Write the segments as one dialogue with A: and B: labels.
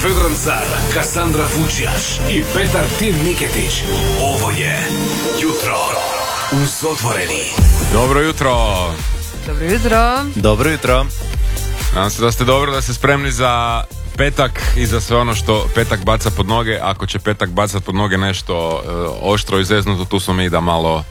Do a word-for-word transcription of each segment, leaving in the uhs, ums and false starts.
A: Vedran Car, Kassandra Fučjaš i Petar Tim Niketić. Ovo je Jutro uz Otvoreni.
B: Dobro jutro.
C: Dobro jutro.
D: Dobro jutro.
B: Nadam se da ste dobro, da ste spremni za petak i za sve ono što petak baca pod noge. Ako će petak bacat pod noge nešto uh, oštro i zeznuto, tu smo mi da malo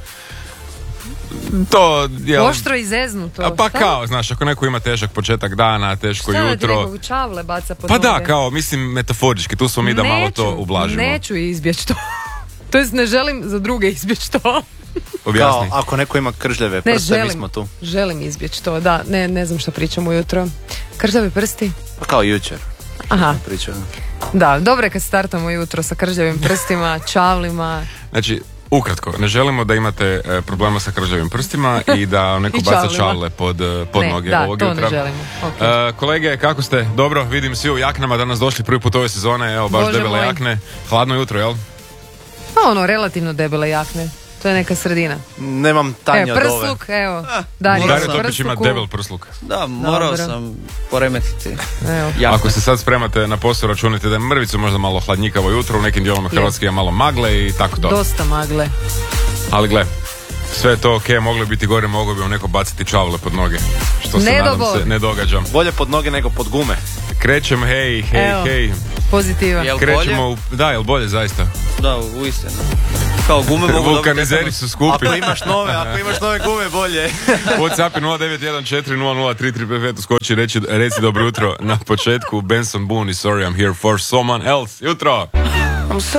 B: to je
C: oštro i zeznuto.
B: A pa šta? Kao, znaš, ako neko ima težak početak dana, teško
C: šta
B: jutro.
C: Šta da ti čavle baca pod
B: pa
C: noge?
B: Pa da, kao, mislim metaforički, tu smo mi da
C: neću,
B: malo to ublažimo.
C: Neću izbjeći to. To jest ne želim za druge izbjeći to.
B: Objasni.
D: Kao, ako neko ima kržljave prste,
C: želim,
D: mi smo tu.
C: Želim izbjeći to, da. Ne, ne znam što pričam ujutro. Kržljavi prsti?
D: Pa kao jučer.
C: Aha.
D: Pričam.
C: Da, dobro je kad startamo jutro sa kržljavim prstima, čavlima.
B: Znači, ukratko, ne želimo da imate e, problema sa kržljavim prstima i da neko baca čavle pod, pod
C: ne,
B: noge
C: da,
B: ovog
C: to
B: jutra.
C: Ne, želimo. Okay.
B: E, kolege, kako ste? Dobro, vidim svi u jaknama danas došli prvi put ove sezone, evo baš
C: Bože
B: debele
C: moj.
B: jakne. Hladno jutro, jel?
C: Pa ono, relativno debele jakne. To je neka sredina.
D: Nemam tanje
C: evo,
D: od ove.
C: prsluk, evo.
E: Ah,
C: Dario,
B: Dario Topić
C: prsluk
B: ima
C: u-
B: debel prsluk.
E: Da, morao
C: Dobro.
E: sam poremetiti.
C: Evo.
E: Jako.
B: Ako se sad spremate na posao, računajte da je mrvicu možda malo hladnjikavo jutro, u nekim dijelovima Hrvatske je malo magle i tako to.
C: Dosta magle.
B: Ali gle, sve je to ok, moglo biti gore, moglo bi vam neko baciti čavle pod noge. Što se
C: Ne
B: nadam
C: do Bog.
B: se ne događa.
D: Bolje pod noge nego pod gume.
B: Krećem, hej, hej,
C: Evo.
B: hej.
C: Pozitiva.
E: Jel
B: Krećemo
E: bolje?
B: u... Da, jel bolje zaista?
E: Da, uistinu. Kao gume mogu
B: Vulkanizeri su skupi.
D: Ako imaš nove, ako imaš nove gume, bolje.
B: Whatsapp je nula devet jedan četiri nula nula tri tri pet pet, uskoči reći, reci dobro jutro na početku. Benson Boone i Sorry I'm here for someone else. Jutro!
A: I'm so